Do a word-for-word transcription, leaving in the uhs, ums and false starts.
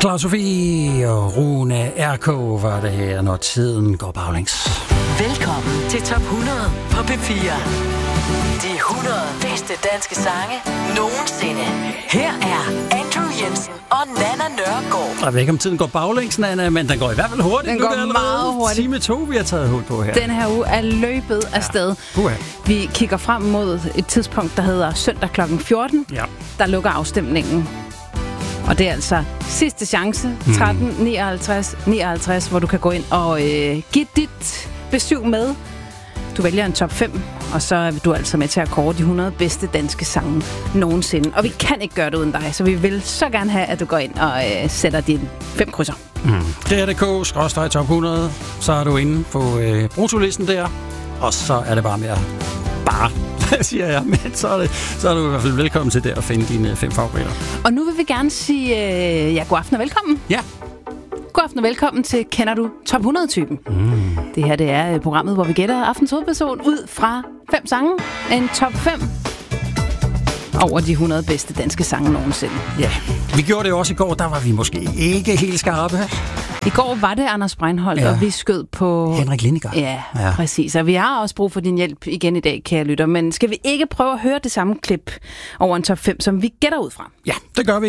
Clara Sofie og Rune R K var det her, når tiden går baglæns. Velkommen til Top hundrede på P fire. De hundrede bedste danske sange nogensinde. Her er Andrew Jensen og Nana Nørgaard. Jeg ved ikke, om tiden går baglæns, Nana, men den går i hvert fald hurtigt. Den går meget hurtigt. Time to, vi har taget hul på her. Den her uge er løbet ja. afsted. Puha. Vi kigger frem mod et tidspunkt, der hedder søndag klokken fjorten. Ja. Der lukker afstemningen. Og det er altså sidste chance, tretten nioghalvtreds nioghalvtreds, hvor du kan gå ind og øh, give dit besøg med. Du vælger en top fem, og så er du altså med til at kåre de hundrede bedste danske sange nogensinde. Og vi kan ikke gøre det uden dig, så vi vil så gerne have, at du går ind og øh, sætter dine fem krydser. Mm. D R punktum d k skråstreg top hundrede, så er du inde på øh, brutolisten der, og så er det bare mere bare, siger jeg, men så er, det, så er du i hvert fald velkommen til der at finde dine fem favoritter. Og nu vil vi gerne sige, øh, ja, god aften og velkommen. Ja. God aften og velkommen til Kender du Top hundrede-typen. Mm. Det her, det er programmet, hvor vi gætter aftens hovedperson ud fra fem sange. En top fem over de hundrede bedste danske sange nogensinde. Ja, vi gjorde det også i går, der var vi måske ikke helt skarpe. I går var det Anders Breinholt, ja. Og vi skød på... Henrik Lindegaard. Ja, ja, præcis. Og vi har også brug for din hjælp igen i dag, kære lytter. Men skal vi ikke prøve at høre det samme klip over en top fem, som vi gætter ud fra? Ja, det gør vi.